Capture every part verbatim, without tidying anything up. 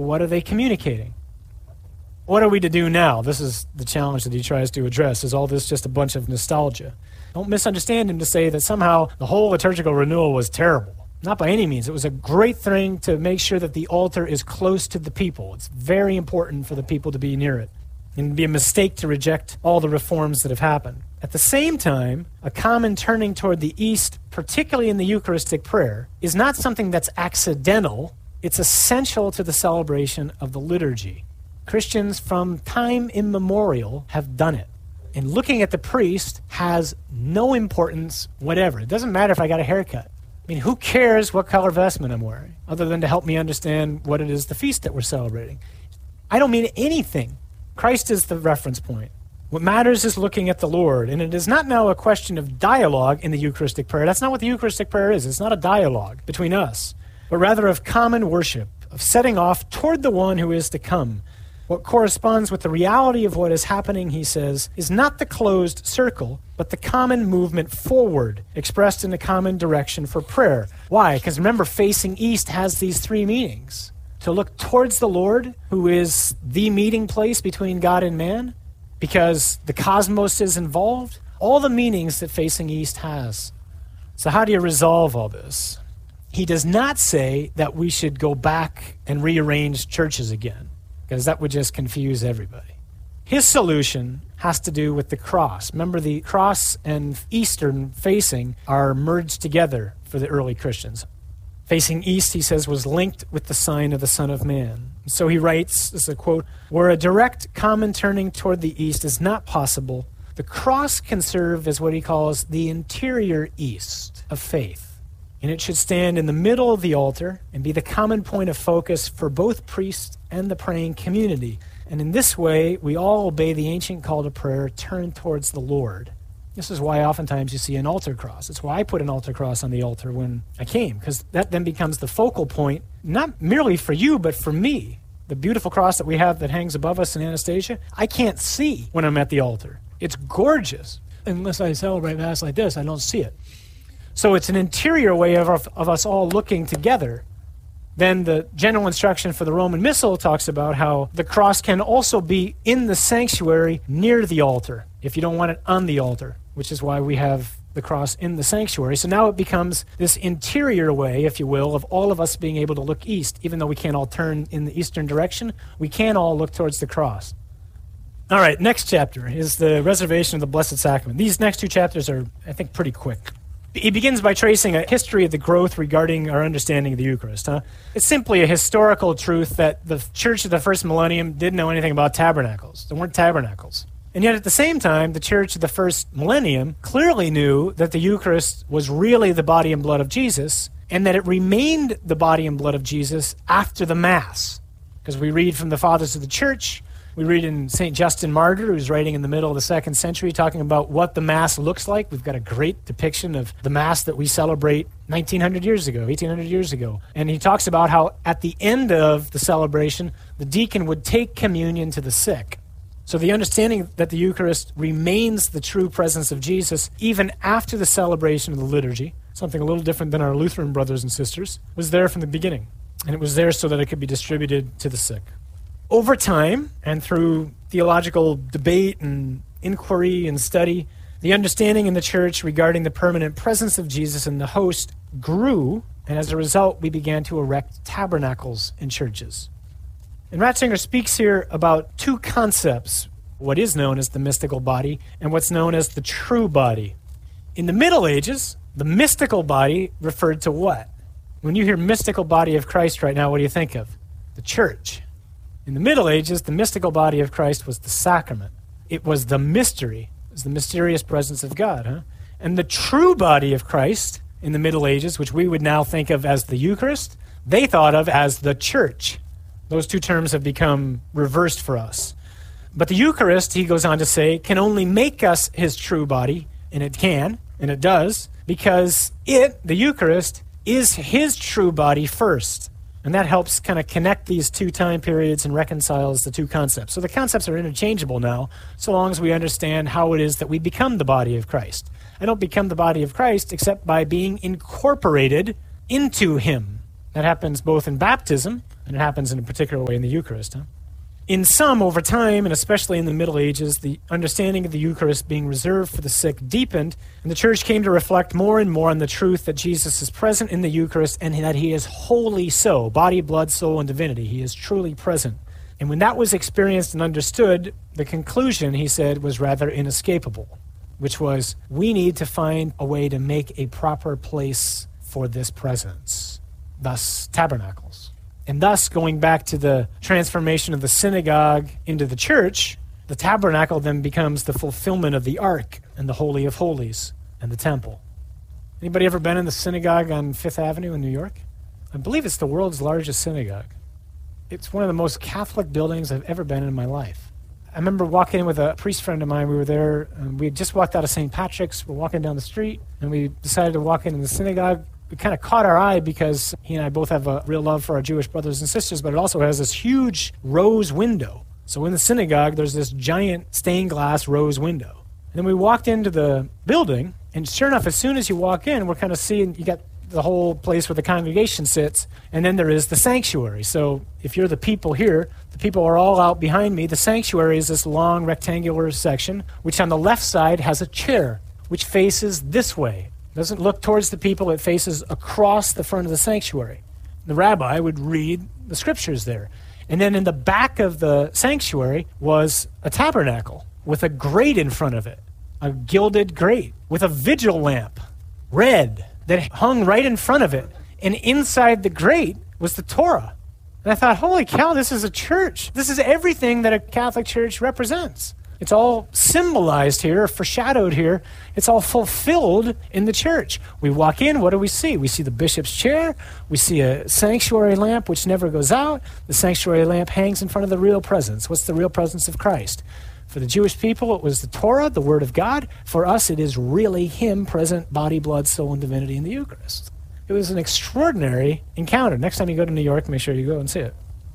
what are they communicating? What are we to do now? This is the challenge that he tries to address. Is all this just a bunch of nostalgia? Don't misunderstand him to say that somehow the whole liturgical renewal was terrible. Not by any means. It was a great thing to make sure that the altar is close to the people. It's very important for the people to be near it. And it would be a mistake to reject all the reforms that have happened. At the same time, a common turning toward the east, particularly in the Eucharistic prayer, is not something that's accidental. It's essential to the celebration of the liturgy. Christians from time immemorial have done it. And looking at the priest has no importance whatever. It doesn't matter if I got a haircut. I mean, who cares what color vestment I'm wearing, other than to help me understand what it is, the feast that we're celebrating? I don't mean anything. Christ is the reference point. What matters is looking at the Lord, and it is not now a question of dialogue in the Eucharistic prayer. That's not what the Eucharistic prayer is. It's not a dialogue between us, but rather of common worship, of setting off toward the one who is to come. What corresponds with the reality of what is happening, he says, is not the closed circle, but the common movement forward, expressed in a common direction for prayer. Why? Because remember, facing east has these three meanings. To look towards the Lord, who is the meeting place between God and man, because the cosmos is involved. All the meanings that facing east has. So how do you resolve all this? He does not say that we should go back and rearrange churches again, because that would just confuse everybody. His solution has to do with the cross. Remember, the cross and eastern facing are merged together for the early Christians. Facing east, he says, was linked with the sign of the Son of Man. So he writes, this is a quote, where a direct common turning toward the east is not possible, the cross can serve as what he calls the interior east of faith. And it should stand in the middle of the altar and be the common point of focus for both priests and the praying community. And in this way, we all obey the ancient call to prayer, turn towards the Lord. This is why oftentimes you see an altar cross. It's why I put an altar cross on the altar when I came, because that then becomes the focal point, not merely for you, but for me. The beautiful cross that we have that hangs above us in Anastasia, I can't see when I'm at the altar. It's gorgeous. Unless I celebrate Mass like this, I don't see it. So it's an interior way of, of us all looking together. Then the general instruction for the Roman Missal talks about how the cross can also be in the sanctuary near the altar, if you don't want it on the altar, which is why we have the cross in the sanctuary. So now it becomes this interior way, if you will, of all of us being able to look east. Even though we can't all turn in the eastern direction, we can all look towards the cross. All right, next chapter is the reservation of the Blessed Sacrament. These next two chapters are, I think, pretty quick. He begins by tracing a history of the growth regarding our understanding of the Eucharist. Huh? It's simply a historical truth that the church of the first millennium didn't know anything about tabernacles. There weren't tabernacles. And yet at the same time, the church of the first millennium clearly knew that the Eucharist was really the body and blood of Jesus, and that it remained the body and blood of Jesus after the Mass. Because we read from the Fathers of the Church, we read in Saint Justin Martyr, who's writing in the middle of the second century, talking about what the Mass looks like. We've got a great depiction of the Mass that we celebrate nineteen hundred years ago, eighteen hundred years ago. And he talks about how at the end of the celebration, the deacon would take communion to the sick. So the understanding that the Eucharist remains the true presence of Jesus even after the celebration of the liturgy, something a little different than our Lutheran brothers and sisters, was there from the beginning. And it was there so that it could be distributed to the sick. Over time, and through theological debate and inquiry and study, the understanding in the church regarding the permanent presence of Jesus in the host grew, and as a result, we began to erect tabernacles in churches. And Ratzinger speaks here about two concepts, what is known as the mystical body and what's known as the true body. In the Middle Ages, the mystical body referred to what? When you hear mystical body of Christ right now, what do you think of? The church. In the Middle Ages, the mystical body of Christ was the sacrament. It was the mystery. It was the mysterious presence of God. Huh? And the true body of Christ in the Middle Ages, which we would now think of as the Eucharist, they thought of as the church. Those two terms have become reversed for us. But the Eucharist, he goes on to say, can only make us his true body, and it can, and it does, because it, the Eucharist, is his true body first. And that helps kind of connect these two time periods and reconciles the two concepts. So the concepts are interchangeable now, so long as we understand how it is that we become the body of Christ. I don't become the body of Christ except by being incorporated into him. That happens both in baptism, And it happens in a particular way in the Eucharist. Huh? In some, over time, and especially in the Middle Ages, the understanding of the Eucharist being reserved for the sick deepened, and the church came to reflect more and more on the truth that Jesus is present in the Eucharist and that he is wholly so, body, blood, soul, and divinity. He is truly present. And when that was experienced and understood, the conclusion, he said, was rather inescapable, which was, we need to find a way to make a proper place for this presence, thus tabernacles. And thus, going back to the transformation of the synagogue into the church, the tabernacle then becomes the fulfillment of the ark and the Holy of Holies and the temple. Anybody ever been in the synagogue on Fifth Avenue in New York? I believe it's the world's largest synagogue. It's one of the most Catholic buildings I've ever been in my life. I remember walking in with a priest friend of mine. We were there, and we had just walked out of Saint Patrick's. We're walking down the street, and we decided to walk into the synagogue. It kind of caught our eye because he and I both have a real love for our Jewish brothers and sisters, but it also has this huge rose window. So in the synagogue, there's this giant stained glass rose window. And then we walked into the building, and sure enough, as soon as you walk in, we're kind of seeing, you got the whole place where the congregation sits, and then there is the sanctuary. So if you're the people here, the people are all out behind me. The sanctuary is this long rectangular section, which on the left side has a chair, which faces this way. It doesn't look towards the people, it faces across the front of the sanctuary. The rabbi would read the scriptures there. And then in the back of the sanctuary was a tabernacle with a grate in front of it, a gilded grate with a vigil lamp, red, that hung right in front of it. And inside the grate was the Torah. And I thought, holy cow, this is a church. This is everything that a Catholic church represents. It's all symbolized here, foreshadowed here. It's all fulfilled in the church. We walk in, what do we see? We see the bishop's chair. We see a sanctuary lamp which never goes out. The sanctuary lamp hangs in front of the real presence. What's the real presence of Christ? For the Jewish people, it was the Torah, the Word of God. For us, it is really Him present, body, blood, soul, and divinity in the Eucharist. It was an extraordinary encounter. Next time you go to New York, make sure you go and see it.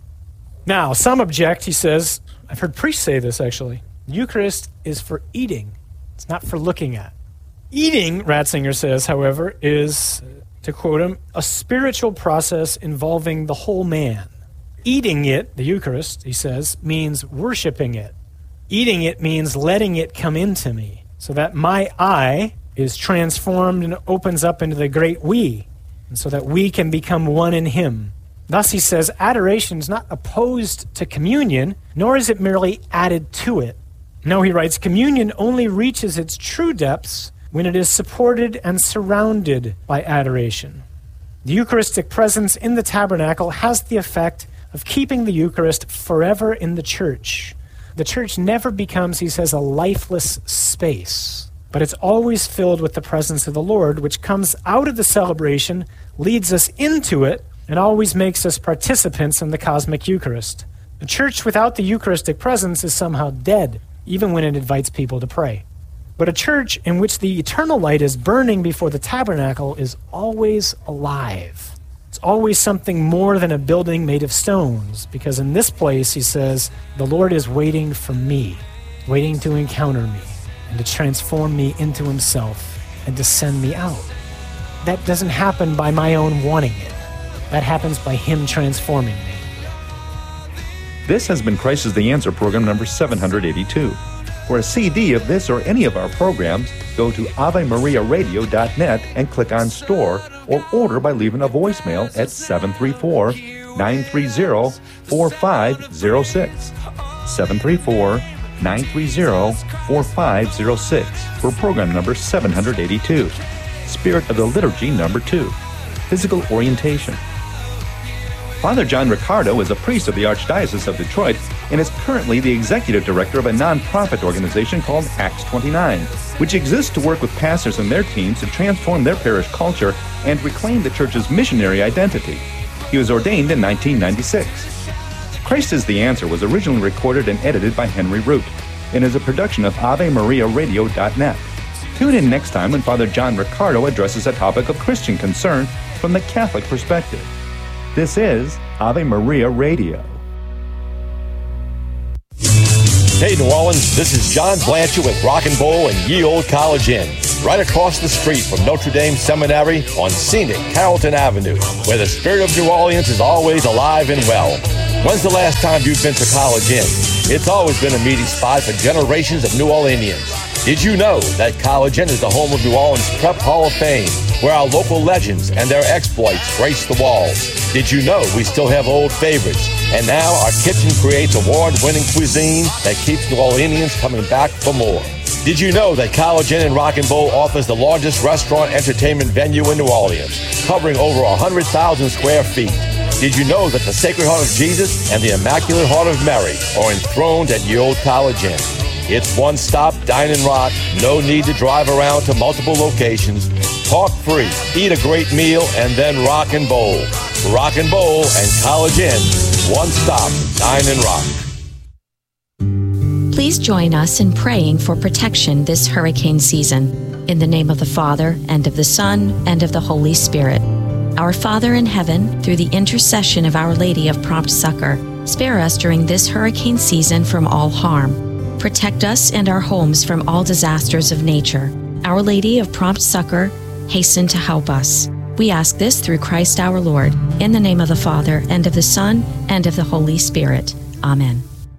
Now, some object, he says, I've heard priests say this actually, the Eucharist is for eating. It's not for looking at. Eating, Ratzinger says, however, is, to quote him, a spiritual process involving the whole man. Eating it, the Eucharist, he says, means worshiping it. Eating it means letting it come into me, so that my I is transformed and opens up into the great we, and so that we can become one in Him. Thus, he says, adoration is not opposed to communion, nor is it merely added to it. No, he writes, communion only reaches its true depths when it is supported and surrounded by adoration. The Eucharistic presence in the tabernacle has the effect of keeping the Eucharist forever in the church. The church never becomes, he says, a lifeless space, but it's always filled with the presence of the Lord, which comes out of the celebration, leads us into it, and always makes us participants in the cosmic Eucharist. A church without the Eucharistic presence is somehow dead, even when it invites people to pray. But a church in which the eternal light is burning before the tabernacle is always alive. It's always something more than a building made of stones, because in this place, he says, the Lord is waiting for me, waiting to encounter me, and to transform me into Himself, and to send me out. That doesn't happen by my own wanting it. That happens by Him transforming me. This has been Christ is the Answer program number seven hundred eighty-two. For a C D of this or any of our programs, go to ave maria radio dot net and click on Store, or order by leaving a voicemail at seven three four, nine three zero, four five zero six. seven three four, nine three zero, four five zero six for program number seven hundred eighty-two. Spirit of the Liturgy number two. Physical Orientation. Father John Riccardo is a priest of the Archdiocese of Detroit and is currently the executive director of a non-profit organization called Acts twenty-nine, which exists to work with pastors and their teams to transform their parish culture and reclaim the church's missionary identity. He was ordained in nineteen ninety-six. Christ is the Answer was originally recorded and edited by Henry Root and is a production of ave maria radio dot net. Tune in next time when Father John Riccardo addresses a topic of Christian concern from the Catholic perspective. This is Ave Maria Radio. Hey, New Orleans, this is John Blanchard with Rock and Roll and Ye Old College Inn. right across the street from Notre Dame Seminary on scenic Carrollton Avenue, where the spirit of New Orleans is always alive and well. When's the last time you've been to College Inn? It's always been a meeting spot for generations of New Orleanians. Did you know that College Inn is the home of New Orleans Prep Hall of Fame, where our local legends and their exploits grace the walls? Did you know we still have old favorites? And now our kitchen creates award-winning cuisine that keeps New Orleanians coming back for more. Did you know that College Inn and Rock and Bowl offers the largest restaurant entertainment venue in New Orleans, covering over one hundred thousand square feet? Did you know that the Sacred Heart of Jesus and the Immaculate Heart of Mary are enthroned at the old College Inn? It's one stop, dine and rock, no need to drive around to multiple locations. Park free, eat a great meal, and then rock and bowl. Rock and Bowl and College Inn, one stop, dine and rock. Please join us in praying for protection this hurricane season. In the name of the Father, and of the Son, and of the Holy Spirit. Our Father in heaven, through the intercession of Our Lady of Prompt Succor, spare us during this hurricane season from all harm. Protect us and our homes from all disasters of nature. Our Lady of Prompt Succor, hasten to help us. We ask this through Christ our Lord, in the name of the Father, and of the Son, and of the Holy Spirit. Amen.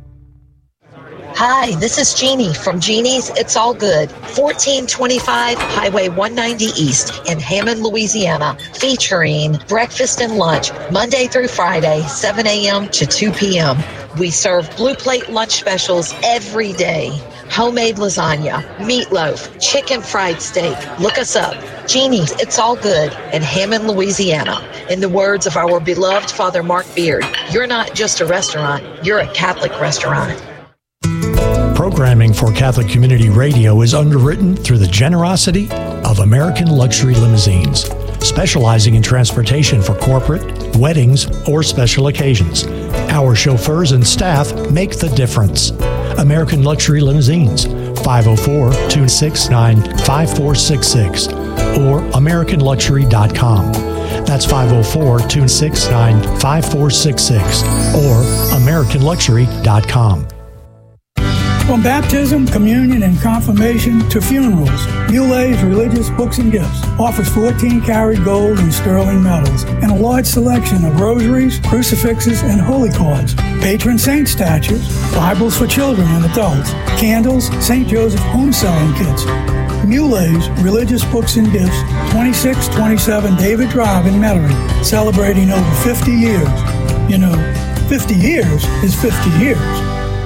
Hi, this is Jeannie from Jeannie's It's All Good, fourteen twenty-five Highway one ninety East in Hammond, Louisiana, featuring breakfast and lunch Monday through Friday, seven a.m. to two p.m. We serve Blue Plate lunch specials every day. Homemade lasagna, meatloaf, chicken fried steak. Look us up. Jeannie's It's All Good in Hammond, Louisiana. In the words of our beloved Father Mark Beard, you're not just a restaurant, you're a Catholic restaurant. Programming for Catholic Community Radio is underwritten through the generosity of American Luxury Limousines, specializing in transportation for corporate, weddings, or special occasions. Our chauffeurs and staff make the difference. American Luxury Limousines, five oh four, two six nine, five four six six, or American Luxury dot com. That's five oh four, two six nine, five four six six, or American Luxury dot com. From baptism, communion, and confirmation to funerals, Mulet's Religious Books and Gifts offers fourteen karat gold and sterling medals and a large selection of rosaries, crucifixes, and holy cards, patron saint statues, Bibles for children and adults, candles, Saint Joseph home selling kits. Mulet's Religious Books and Gifts, twenty-six twenty-seven David Drive in Metairie, celebrating over fifty years. You know, fifty years is fifty years.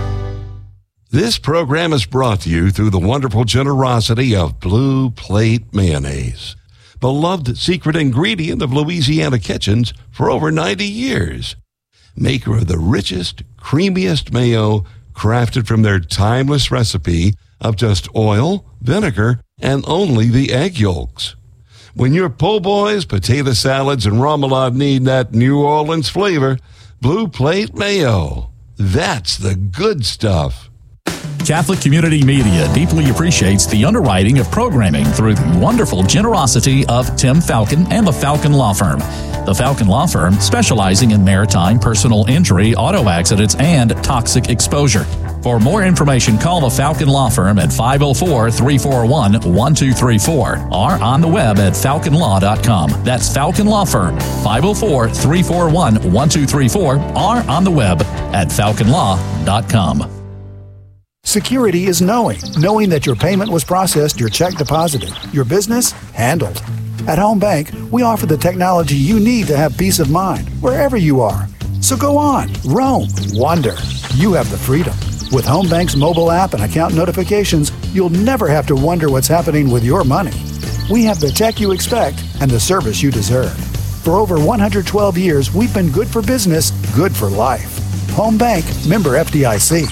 This program is brought to you through the wonderful generosity of Blue Plate Mayonnaise, beloved secret ingredient of Louisiana kitchens for over ninety years. Maker of the richest, creamiest mayo, crafted from their timeless recipe of just oil, vinegar, and only the egg yolks. When your po' boys, potato salads, and remoulade need that New Orleans flavor, Blue Plate Mayo. That's the good stuff. Catholic Community Media deeply appreciates the underwriting of programming through the wonderful generosity of Tim Falcon and the Falcon Law Firm. The Falcon Law Firm specializing in maritime, personal injury, auto accidents, and toxic exposure. For more information, call the Falcon Law Firm at five oh four, three four one, one two three four or on the web at falcon law dot com. That's Falcon Law Firm, five oh four, three four one, one two three four or on the web at falcon law dot com. Security is knowing. Knowing that your payment was processed, your check deposited, your business handled. At Home Bank, we offer the technology you need to have peace of mind wherever you are. So go on, roam, wander. You have the freedom. With Home Bank's mobile app and account notifications, you'll never have to wonder what's happening with your money. We have the tech you expect and the service you deserve. For over one hundred twelve years, we've been good for business, good for life. Home Bank, member F D I C.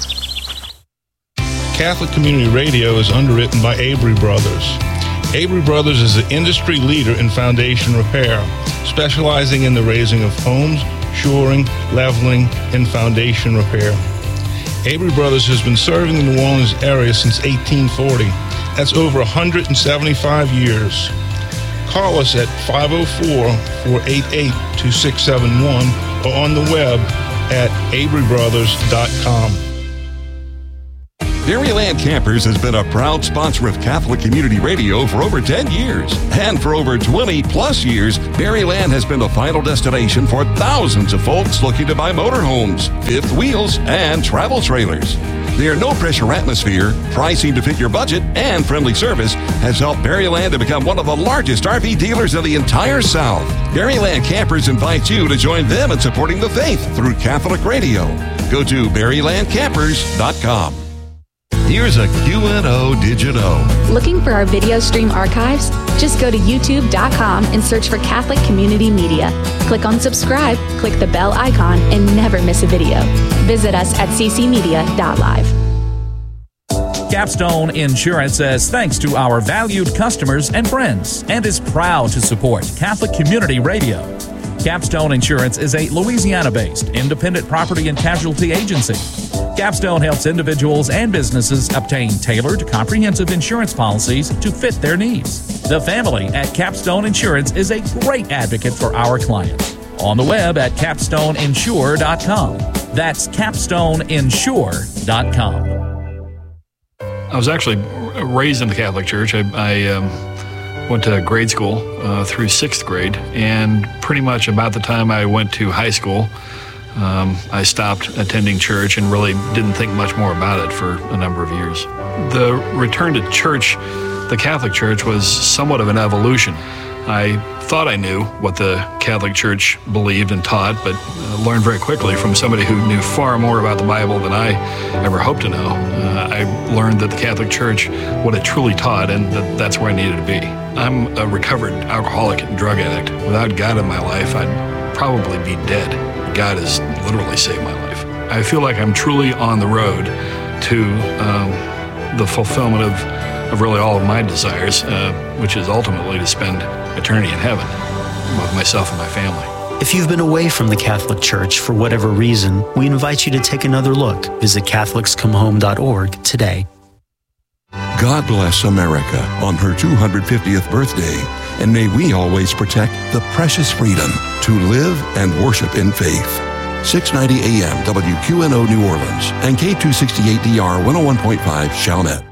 Catholic Community Radio is underwritten by Avery Brothers. Avery Brothers is the industry leader in foundation repair, specializing in the raising of homes, shoring, leveling, and foundation repair. Avery Brothers has been serving the New Orleans area since eighteen forty. That's over one hundred seventy-five years. Call us at five oh four, four eight eight, two six seven one or on the web at avery brothers dot com. Berryland Campers has been a proud sponsor of Catholic Community Radio for over ten years. And for over twenty plus years, Berryland has been the final destination for thousands of folks looking to buy motorhomes, fifth wheels, and travel trailers. Their no-pressure atmosphere, pricing to fit your budget, and friendly service has helped Berryland to become one of the largest R V dealers in the entire South. Berryland Campers invites you to join them in supporting the faith through Catholic Radio. Go to berryland campers dot com. Here's a Q and O Did You Know? Looking for our video stream archives? Just go to youtube dot com and search for Catholic Community Media. Click on subscribe, click the bell icon, and never miss a video. Visit us at c c media dot live. Capstone Insurance says thanks to our valued customers and friends and is proud to support Catholic Community Radio. Capstone Insurance is a Louisiana-based independent property and casualty agency. Capstone helps individuals and businesses obtain tailored, comprehensive insurance policies to fit their needs. The family at Capstone Insurance is a great advocate for our clients. On the web at capstone insure dot com. That's capstone insure dot com. I was actually raised in the Catholic Church. I, I um, went to grade school uh, through sixth grade, and pretty much about the time I went to high school, um, I stopped attending church and really didn't think much more about it for a number of years. The return to church, the Catholic Church, was somewhat of an evolution. I thought I knew what the Catholic Church believed and taught, but uh, learned very quickly from somebody who knew far more about the Bible than I ever hoped to know. Uh, I learned that the Catholic Church, what it truly taught, and that that's where I needed to be. I'm a recovered alcoholic and drug addict. Without God in my life, I'd probably be dead. God has literally saved my life. I feel like I'm truly on the road to um, the fulfillment of, of really all of my desires, uh, which is ultimately to spend eternity in heaven with myself and my family. If you've been away from the Catholic Church for whatever reason, we invite you to take another look. Visit catholics come home dot org today. God bless America on her two hundred fiftieth birthday, and may we always protect the precious freedom to live and worship in faith. six ninety A M W Q N O New Orleans and K two sixty-eight D R one oh one point five Chalmette.